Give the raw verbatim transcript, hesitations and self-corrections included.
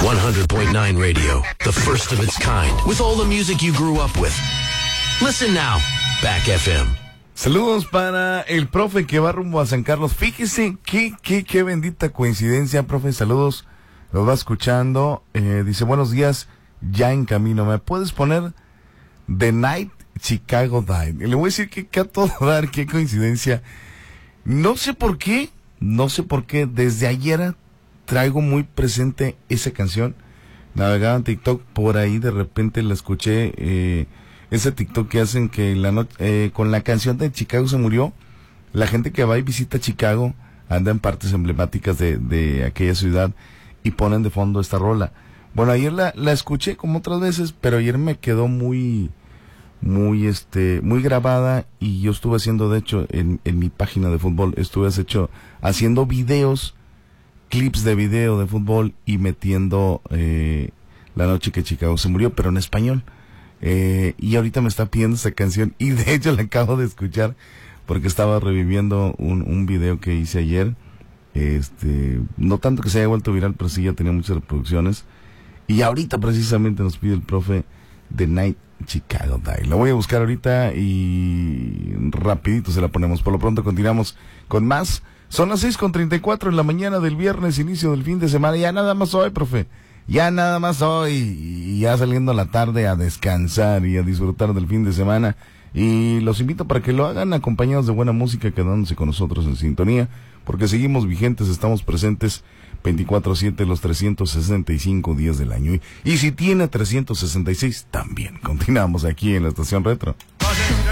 one hundred point nine Radio, the first of its kind, with all the music you grew up with. Listen now, Back F M. Saludos para el profe que va rumbo a San Carlos. Fíjese qué, qué, qué bendita coincidencia, profe. Saludos, los va escuchando. Eh, dice, buenos días, ya en camino. ¿Me puedes poner The Night Chicago Died? Y le voy a decir que, que a todo dar, qué coincidencia. No sé por qué, no sé por qué, desde ayer traigo muy presente esa canción. Navegaba en TikTok, por ahí de repente la escuché, eh, ese TikTok que hacen que la no, eh, con la canción de Chicago se murió, la gente que va y visita Chicago anda en partes emblemáticas de, de aquella ciudad y ponen de fondo esta rola. Bueno, ayer la, la escuché como otras veces, pero ayer me quedó muy, muy, este, muy grabada, y yo estuve haciendo, de hecho, en, en mi página de fútbol, estuve hecho, haciendo videos, clips de video de fútbol y metiendo eh, La noche que Chicago se murió, pero en español. Eh, y ahorita me está pidiendo esa canción, y de hecho la acabo de escuchar porque estaba reviviendo un, un video que hice ayer. Este, no tanto que se haya vuelto viral, pero sí ya tenía muchas reproducciones. Y ahorita precisamente nos pide el profe The Night Chicago Die. La voy a buscar ahorita y rapidito se la ponemos. Por lo pronto continuamos con más. Son las seis con treinta y cuatro en la mañana del viernes, inicio del fin de semana. Ya nada más hoy, profe. Ya nada más hoy. Y ya saliendo a la tarde a descansar y a disfrutar del fin de semana. Y los invito para que lo hagan acompañados de buena música, quedándose con nosotros en sintonía, porque seguimos vigentes, estamos presentes veinticuatro siete los trescientos sesenta y cinco días del año. Y, y si tiene trescientos sesenta y seis, también continuamos aquí en la Estación Retro. Okay.